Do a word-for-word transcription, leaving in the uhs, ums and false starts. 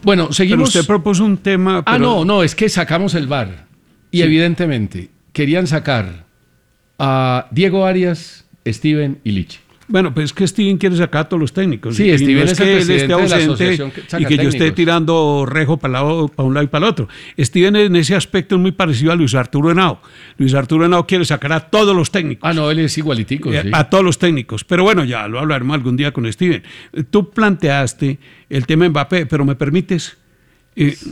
Bueno, seguimos. Pero usted propuso un tema... Pero... Ah, no, no, es que sacamos el V A R. Y sí. Evidentemente querían sacar a Diego Arias, Steven y Lichi. Bueno, pues es que Steven quiere sacar a todos los técnicos. Sí, y Steven no es, es el que presidente esté ausente de la asociación que saca y que yo técnicos. esté tirando rejo para, lado, para un lado y para el otro. Steven en ese aspecto es muy parecido a Luis Arturo Henao. Luis Arturo Henao quiere sacar a todos los técnicos. Ah, no, él es igualitico. Eh, sí. A todos los técnicos. Pero bueno, ya lo hablaremos algún día con Steven. Tú planteaste el tema Mbappé, pero me permites... Eh,